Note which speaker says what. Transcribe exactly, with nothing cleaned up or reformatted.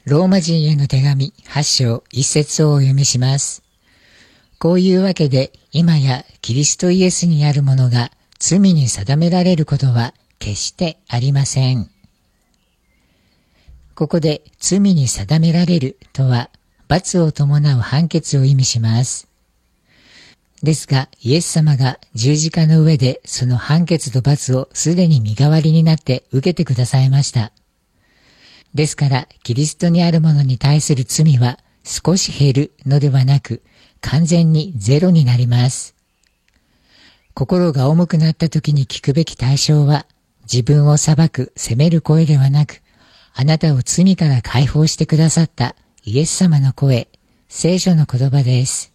Speaker 1: ローマ人への手紙はち章いち節をお読みします。こういうわけで、今やキリストイエスにあるものが罪に定められることは決してありません。ここで罪に定められるとは、罰を伴う判決を意味します。ですが、イエス様が十字架の上でその判決と罰をすでに身代わりになって受けてくださいました。ですから、キリストにあるものに対する罪は少し減るのではなく、完全にゼロになります。心が重くなった時に聞くべき対象は、自分を裁く、責める声ではなく、あなたを罪から解放してくださったイエス様の声、聖書の言葉です。